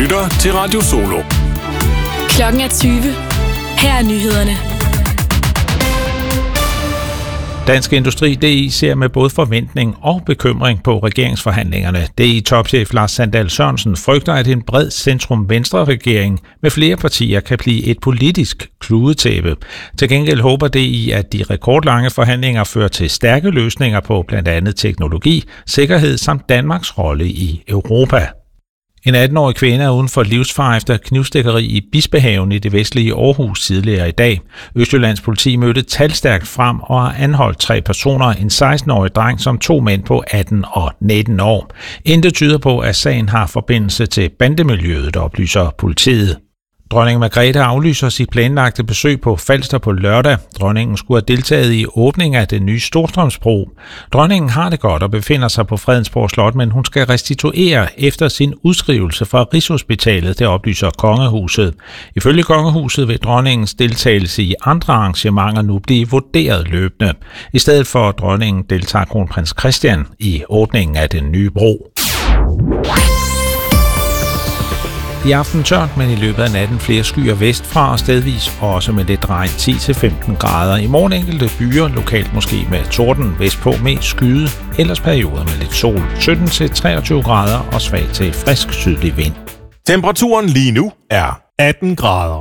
lytter til Radio Solo. Klokken er 20. Her er nyhederne. Dansk Industri DI ser med både forventning og bekymring på regeringsforhandlingerne. DI-topchef Lars Sandahl Sørensen frygter, at en bred centrum-venstre-regering med flere partier kan blive et politisk kludetæppe. Til gengæld håber DI, at de rekordlange forhandlinger fører til stærke løsninger på blandt andet teknologi, sikkerhed samt Danmarks rolle i Europa. En 18-årig kvinde er uden for livsfare efter knivstikkeri i Bispehaven i det vestlige Aarhus tidligere i dag. Østjyllands politi mødte talstærkt frem og har anholdt 3 personer, en 16-årig dreng som 2 mænd på 18 og 19 år. Intet tyder på, at sagen har forbindelse til bandemiljøet, oplyser politiet. Dronning Margrethe aflyser sit planlagte besøg på Falster på lørdag. Dronningen skulle have deltaget i åbningen af den nye Storstrømsbro. Dronningen har det godt og befinder sig på Fredensborg Slot, men hun skal restituere efter sin udskrivelse fra Rigshospitalet, det oplyser Kongehuset. Ifølge Kongehuset vil dronningens deltagelse i andre arrangementer nu blive vurderet løbende. I stedet for dronningen deltager kronprins Christian i åbningen af den nye bro. I aften tørt, men i løbet af natten flere skyer vestfra og stedvis også med lidt regn 10-15 grader. I morgen enkelte byer, lokalt måske med torden, vestpå med skyde, ellers perioder med lidt sol. 17-23 grader og svag til frisk sydlig vind. Temperaturen lige nu er 18 grader.